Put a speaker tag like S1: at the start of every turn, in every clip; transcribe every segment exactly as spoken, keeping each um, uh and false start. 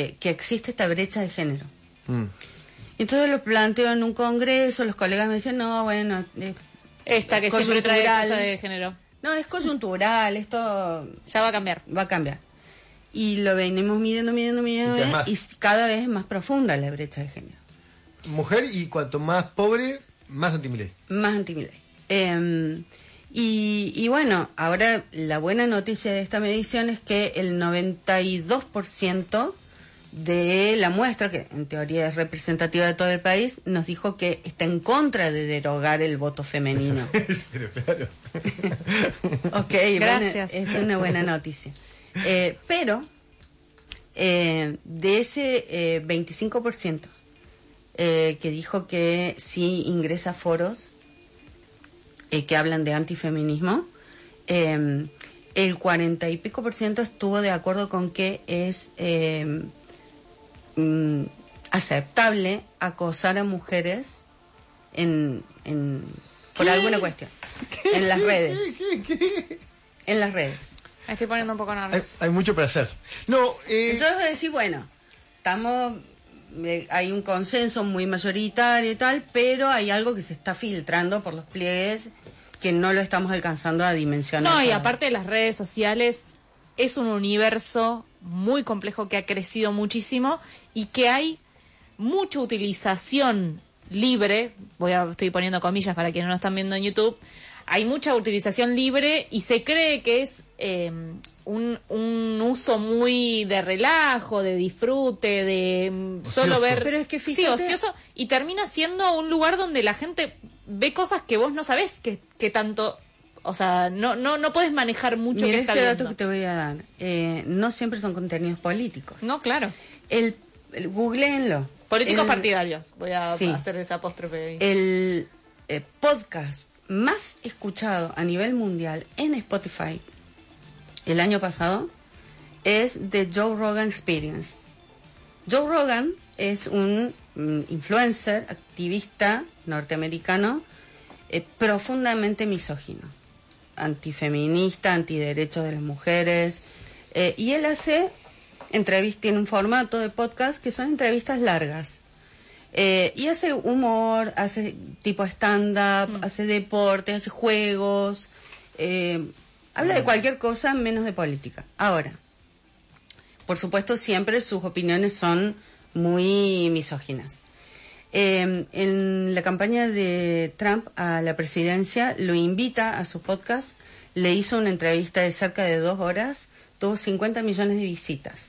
S1: que, que existe esta brecha de género. Mm. Entonces lo planteo en un congreso, los colegas me dicen, no, bueno... Eh,
S2: Esta que siempre trae cosa de género.
S1: No, es coyuntural, esto...
S2: Ya va a cambiar.
S1: Va a cambiar. Y lo venimos midiendo, midiendo, midiendo, y, y cada vez es más profunda la brecha de género.
S3: Mujer, y cuanto más pobre, más anti-Milei.
S1: Más anti-Milei. Eh, y, y bueno, ahora la buena noticia de esta medición es que el noventa y dos por ciento de la muestra, que en teoría es representativa de todo el país, nos dijo que está en contra de derogar el voto femenino.
S3: Pero claro.
S1: Ok,
S2: gracias.
S1: Bueno, es una buena noticia. Eh, pero, eh, de ese eh, veinticinco por ciento eh, que dijo que sí ingresa a foros eh, que hablan de antifeminismo, eh, el cuarenta y pico por ciento estuvo de acuerdo con que es... Eh, Mm, aceptable acosar a mujeres en, en por
S3: ¿Qué?
S1: alguna cuestión ¿Qué? En las redes
S3: ¿Qué? ¿Qué? ¿Qué?
S1: En las redes
S2: me estoy poniendo un poco nervioso.
S3: Hay, hay mucho para hacer. No, eh...
S1: entonces voy a decir, bueno, estamos eh, hay un consenso muy mayoritario y tal, pero hay algo que se está filtrando por los pliegues que no lo estamos alcanzando a dimensionar.
S2: No, y aparte de las redes sociales es un universo muy complejo que ha crecido muchísimo y que hay mucha utilización libre, voy a estoy poniendo comillas para quienes no están viendo en YouTube, hay mucha utilización libre y se cree que es eh, un, un uso muy de relajo, de disfrute, de um, solo ver...
S1: Pero es que fíjate...
S2: Sí, ocioso, y termina siendo un lugar donde la gente ve cosas que vos no sabés que, que tanto... O sea, no no no puedes manejar mucho.
S1: Mira
S2: que está
S1: este
S2: viendo.
S1: dato que te voy a dar. Eh, no siempre son contenidos políticos.
S2: No, claro.
S1: El, el googleenlo.
S2: Políticos
S1: el,
S2: partidarios. Voy a
S1: sí,
S2: hacer esa apóstrofe ahí.
S1: El eh, podcast más escuchado a nivel mundial en Spotify el año pasado es The Joe Rogan Experience. Joe Rogan es un um, influencer, activista norteamericano eh, profundamente misógino, antifeminista, antiderechos de las mujeres, eh, y él hace entrevistas, tiene un formato de podcast que son entrevistas largas, eh, y hace humor, hace tipo stand-up, mm. hace deporte, hace juegos, eh, habla de cualquier cosa menos de política. Ahora, por supuesto, siempre sus opiniones son muy misóginas. Eh, en la campaña de Trump a la presidencia lo invita a su podcast, le hizo una entrevista de cerca de dos horas, tuvo cincuenta millones de visitas.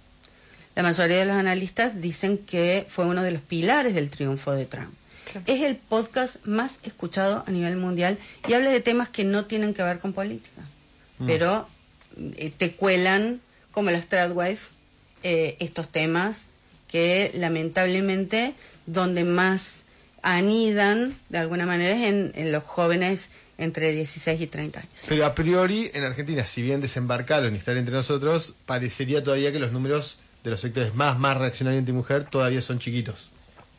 S1: La mayoría de los analistas dicen que fue uno de los pilares del triunfo de Trump. Claro. Es el podcast más escuchado a nivel mundial y habla de temas que no tienen que ver con política, mm. pero eh, te cuelan, como las Tradwife, eh, estos temas que lamentablemente donde más anidan de alguna manera es en, en los jóvenes entre dieciséis y treinta años.
S3: Pero a priori en Argentina, si bien desembarcaron y están entre nosotros, parecería todavía que los números de los sectores más más reaccionarios antimujer todavía son chiquitos.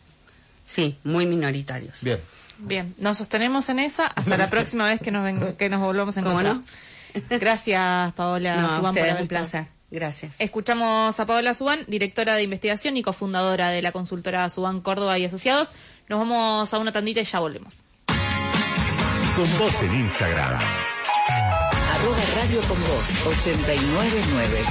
S1: Sí, muy minoritarios.
S3: Bien.
S2: Bien, nos sostenemos en esa hasta la próxima vez que nos ven, que nos volvamos a encontrar.
S1: ¿Cómo
S2: no? Gracias, Paola
S1: no,
S2: Subán, por haber
S1: un placer. Gracias.
S2: Escuchamos a Paola Subán, directora de investigación y cofundadora de la consultora Subán Córdoba y Asociados. Nos vamos a una tandita y ya volvemos.
S4: Con vos en Instagram.
S5: Arroba Radio Con Vos ochenta y nueve punto nueve.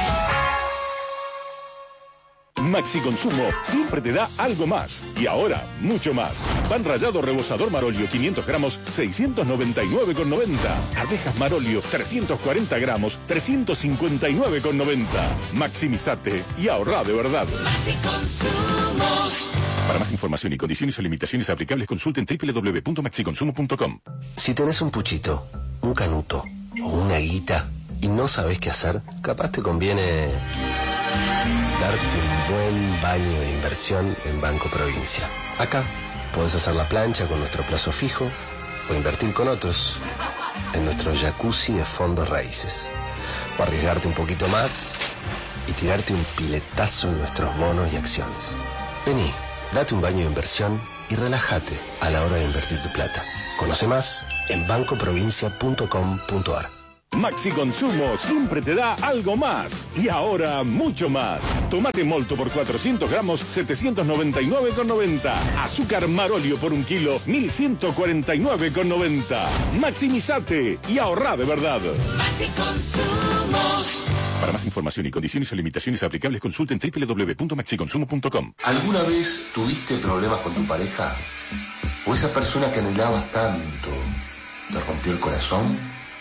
S4: Maxi Consumo siempre te da algo más. Y ahora, mucho más. Pan rallado rebozador Marolio quinientos gramos, seiscientos noventa y nueve con noventa. Arvejas Marolio trescientos cuarenta gramos, trescientos cincuenta y nueve con noventa. Maximizate y ahorrá de verdad.
S6: Maxi Consumo.
S4: Para más información y condiciones o limitaciones aplicables, consulten doble u doble u doble u punto maxi consumo punto com.
S7: Si tenés un puchito, un canuto o una guita y no sabés qué hacer, capaz te conviene darte un buen baño de inversión en Banco Provincia. Acá podés hacer la plancha con nuestro plazo fijo o invertir con otros en nuestro jacuzzi de fondos raíces. O arriesgarte un poquito más y tirarte un piletazo en nuestros bonos y acciones. Vení, date un baño de inversión y relájate a la hora de invertir tu plata. Conoce más en banco provincia punto com punto ar.
S4: Maxi Consumo siempre te da algo más. Y ahora mucho más. Tomate molto por cuatrocientos gramos, setecientos noventa y nueve con noventa. Azúcar Marolio por un kilo, mil ciento cuarenta y nueve con noventa. Maximizate y ahorrá de verdad.
S6: Maxi Consumo.
S4: Para más información y condiciones o limitaciones aplicables, consulten doble u doble u doble u punto maxi consumo punto com.
S7: ¿Alguna vez tuviste problemas con tu pareja? ¿O esa persona que anhelabas tanto te rompió el corazón?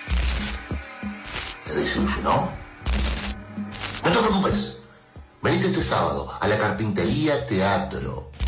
S7: ¿Te desilusionó? No te preocupes. Venite este sábado a la Carpintería Teatro.